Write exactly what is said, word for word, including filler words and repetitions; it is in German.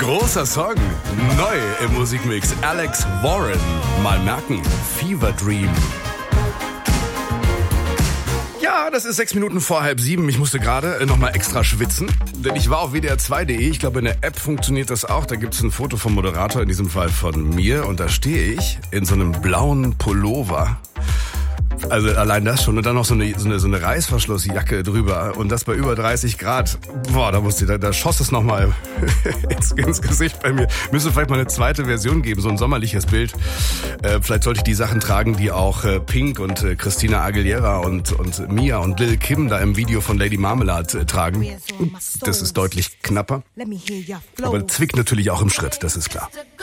Großer Song, neu im Musikmix. Alex Warren, mal merken, Fever Dream. Ja, das ist sechs Minuten vor halb sieben. Ich musste gerade nochmal extra schwitzen, denn ich war auf W D R zwei punkt de. Ich glaube, in der App funktioniert das auch. Da gibt's ein Foto vom Moderator, in diesem Fall von mir. Und da stehe ich in so einem blauen Pullover. Also allein das schon. Und dann noch so eine, so eine, so eine Reißverschlussjacke drüber. Und das bei über dreißig Grad. Boah, da musste, da, da schoss es nochmal ins, ins Gesicht bei mir. Müsste vielleicht mal eine zweite Version geben, so ein sommerliches Bild. Äh, vielleicht sollte ich die Sachen tragen, die auch äh, Pink und äh, Christina Aguilera und, und Mia und Lil Kim da im Video von Lady Marmalade äh, tragen. Das ist deutlich knapper. Aber zwickt natürlich auch im Schritt, das ist klar.